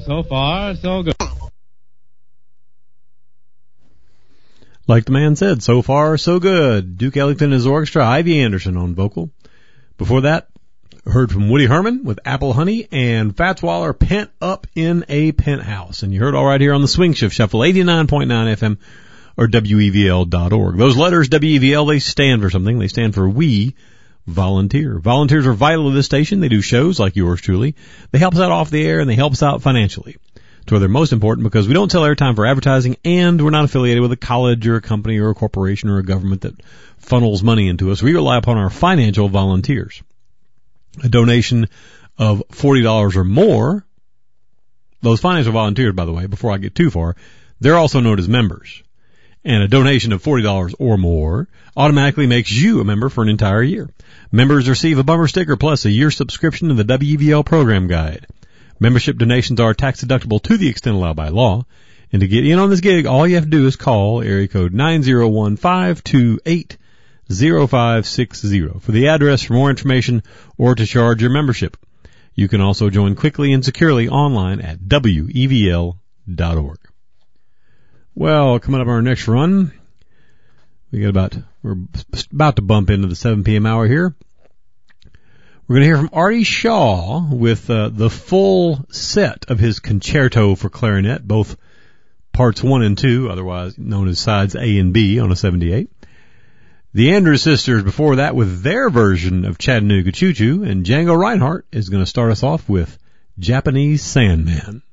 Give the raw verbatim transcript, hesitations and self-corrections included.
so far, so good. Like the man said, so far, so good. Duke Ellington and his orchestra, Ivy Anderson on vocal. Before that, heard from Woody Herman with Apple Honey and Fats Waller, Pent Up in a Penthouse. And you heard all right here on the Swing Shift Shuffle, eighty-nine point nine F M or W E V L dot org. Those letters, W E V L, they stand for something. They stand for We Volunteer. Volunteers are vital to this station. They do shows like yours truly. They help us out off the air and they help us out financially. To where they're most important because we don't sell airtime for advertising and we're not affiliated with a college or a company or a corporation or a government that funnels money into us. We rely upon our financial volunteers. A donation of forty dollars or more, those financial volunteers, by the way, before I get too far, they're also known as members. And a donation of forty dollars or more automatically makes you a member for an entire year. Members receive a bumper sticker plus a year subscription to the W E V L program guide. Membership donations are tax deductible to the extent allowed by law. And to get in on this gig, all you have to do is call area code nine zero one, five two eight, zero five six zero for the address for more information or to charge your membership. You can also join quickly and securely online at W E V L dot org. Well, coming up on our next run, we got about, we're about to bump into the seven p.m. hour here. We're going to hear from Artie Shaw with uh, the full set of his concerto for clarinet, both parts one and two, otherwise known as sides A and B on a seventy-eight. The Andrews Sisters before that with their version of Chattanooga Choo Choo, and Django Reinhardt is going to start us off with Japanese Sandman.